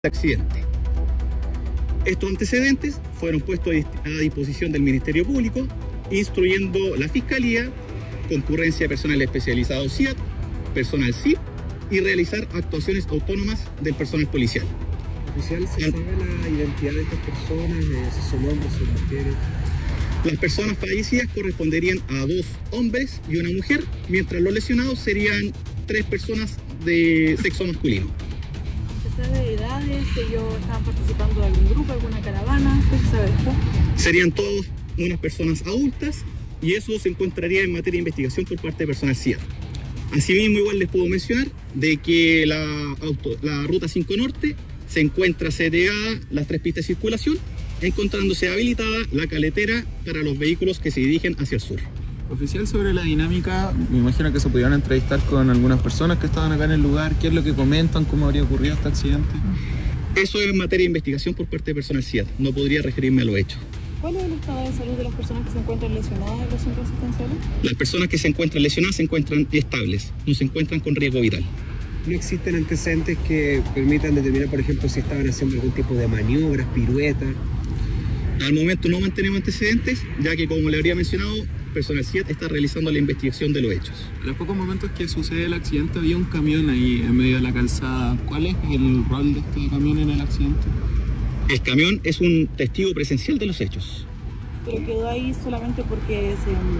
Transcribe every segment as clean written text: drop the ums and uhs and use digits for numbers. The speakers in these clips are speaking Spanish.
accidente. Estos antecedentes fueron puestos a disposición del Ministerio Público, instruyendo la Fiscalía, concurrencia de personal especializado CIAT, personal CIP y realizar actuaciones autónomas del personal policial. Oficial, ¿se sabe la identidad de estas personas? Si son hombres, son mujeres. Las personas fallecidas corresponderían a 2 hombres y una mujer, mientras los lesionados serían 3 personas de sexo masculino. ¿Se sabe de edades? ¿Ellos estaban participando de algún grupo, alguna caravana? ¿Qué se sabe de esto? Serían todos unas personas adultas y eso se encontraría en materia de investigación por parte de personal CIAT. Asimismo, igual les puedo mencionar de que la Ruta 5 Norte se encuentra seteada las 3 pistas de circulación, encontrándose habilitada la caletera para los vehículos que se dirigen hacia el sur. Oficial, sobre la dinámica, me imagino que se pudieron entrevistar con algunas personas que estaban acá en el lugar. ¿Qué es lo que comentan? ¿Cómo habría ocurrido este accidente? Eso es en materia de investigación por parte de personal CIAT. No podría referirme a los hechos. ¿Cuál es el estado de salud de las personas que se encuentran lesionadas en los centros asistenciales? Las personas que se encuentran lesionadas se encuentran estables, no se encuentran con riesgo vital. ¿No existen antecedentes que permitan determinar, por ejemplo, si estaban haciendo algún tipo de maniobras, piruetas? Al momento no mantenemos antecedentes, ya que, como le habría mencionado, personal CIAT está realizando la investigación de los hechos. A los pocos momentos que sucede el accidente había un camión ahí en medio de la calzada. ¿Cuál es el rol de este camión en el accidente? El camión es un testigo presencial de los hechos. ¿Pero quedó ahí solamente porque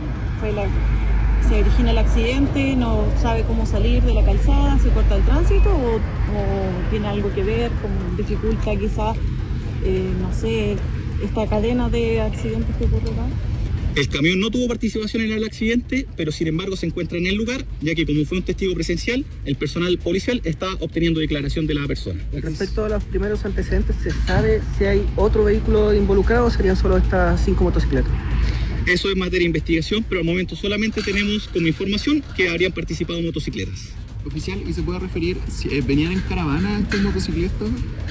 se origina el accidente, no sabe cómo salir de la calzada, se corta el tránsito o tiene algo que ver, como dificulta quizás, no sé, esta cadena de accidentes que ocurre acá? El camión no tuvo participación en el accidente, pero sin embargo se encuentra en el lugar, ya que como fue un testigo presencial, el personal policial está obteniendo declaración de la persona. Respecto a los primeros antecedentes, ¿se sabe si hay otro vehículo involucrado o serían solo estas 5 motocicletas? Eso es materia de investigación, pero al momento solamente tenemos como información que habrían participado motocicletas. Oficial, ¿y se puede referir si venían en caravana estos motociclistas?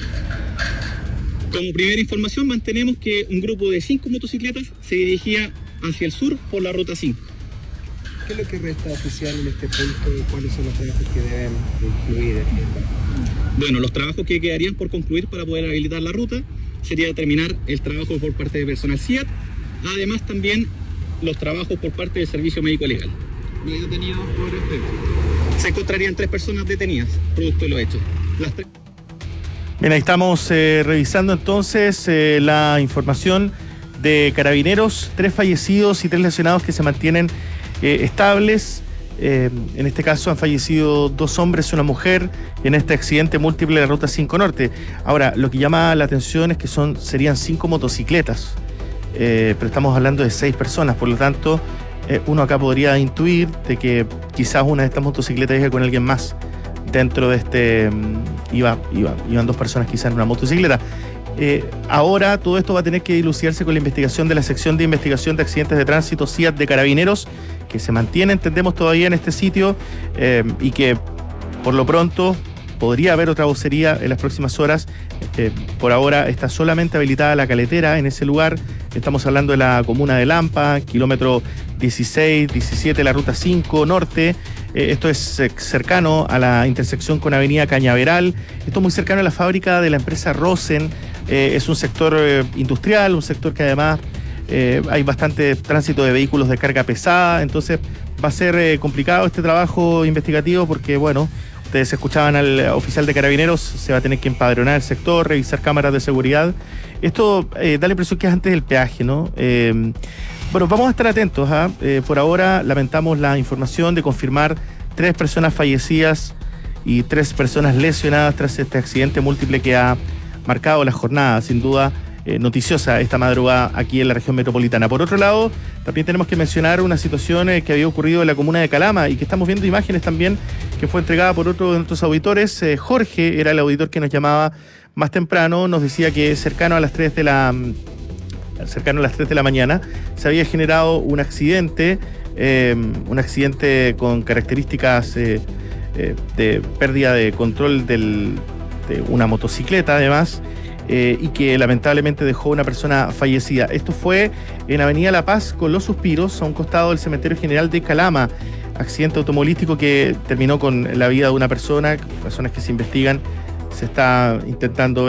Como primera información mantenemos que un grupo de 5 motocicletas se dirigía hacia el sur por la Ruta 5. ¿Qué es lo que resta, oficial, en este punto? ¿Cuáles son los trabajos que deben incluir? Bueno, los trabajos que quedarían por concluir para poder habilitar la ruta sería terminar el trabajo por parte de personal CIAT, además también los trabajos por parte del Servicio Médico Legal. ¿No hay detenidos por este hecho? Se encontrarían 3 personas detenidas, producto de los hechos. Bien, ahí estamos revisando entonces la información de Carabineros, 3 fallecidos y 3 lesionados que se mantienen estables. En este caso han fallecido 2 hombres y una mujer en este accidente múltiple de la Ruta 5 Norte. Ahora, lo que llama la atención es que serían 5 motocicletas, pero estamos hablando de 6 personas, por lo tanto, uno acá podría intuir de que quizás una de estas motocicletas iba con alguien más. Dentro de iban 2 personas quizás en una motocicleta. Ahora todo esto va a tener que dilucidarse con la investigación de la sección de investigación de accidentes de tránsito CIAT de Carabineros, que se mantiene, entendemos, todavía en este sitio y que por lo pronto podría haber otra vocería en las próximas horas. Por ahora está solamente habilitada la caletera en ese lugar. Estamos hablando de la comuna de Lampa, kilómetro 16, 17, la Ruta 5 Norte. Esto es cercano a la intersección con Avenida Cañaveral. Esto es muy cercano a la fábrica de la empresa Rosen. Es un sector industrial, un sector que además hay bastante tránsito de vehículos de carga pesada. Entonces va a ser complicado este trabajo investigativo porque, bueno, ustedes escuchaban al oficial de Carabineros, se va a tener que empadronar el sector, revisar cámaras de seguridad. Esto da la impresión que es antes del peaje, ¿no? Bueno, vamos a estar atentos. Por ahora lamentamos la información de confirmar 3 personas fallecidas y 3 personas lesionadas tras este accidente múltiple que ha marcado la jornada, sin duda noticiosa esta madrugada aquí en la región metropolitana. Por otro lado, también tenemos que mencionar una situación que había ocurrido en la comuna de Calama y que estamos viendo imágenes también que fue entregada por otro de nuestros auditores. Jorge era el auditor que nos llamaba más temprano, nos decía que cercano a las 3 de la mañana se había generado un accidente con características de pérdida de control de una motocicleta además, y que lamentablemente dejó una persona fallecida. Esto fue en Avenida La Paz con Los Suspiros, a un costado del Cementerio General de Calama. Accidente automovilístico que terminó con la vida de una persona, personas que se investigan se está intentando